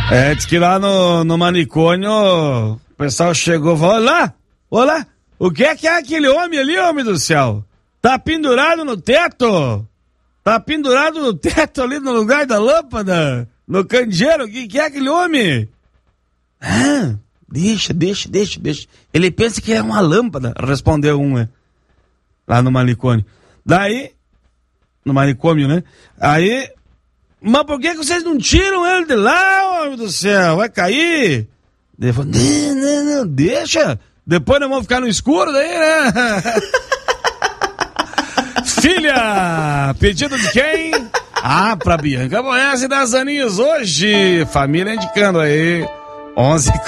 Diz que lá no manicômio o pessoal chegou e falou: olá, o que é aquele homem ali, homem do céu? Tá pendurado no teto? Tá pendurado no teto ali no lugar da lâmpada? No candeeiro? O que é aquele homem? Deixa. Ele pensa que é uma lâmpada, respondeu um, lá no manicômio. Daí, no manicômio, né? Aí, mas por que vocês não tiram ele de lá, homem do céu? Vai cair? Ele falou: não, deixa. Depois nós vamos ficar no escuro daí, né? Filha, pedido de quem? Pra Bianca Boiás e das Aninhas hoje. Família indicando aí. 11